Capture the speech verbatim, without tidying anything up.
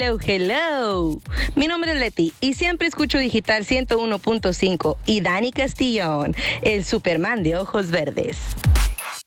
Hello, hello. Mi nombre es Leti y siempre escucho Digital ciento uno punto cinco y Dani Castillón, el Superman de ojos verdes.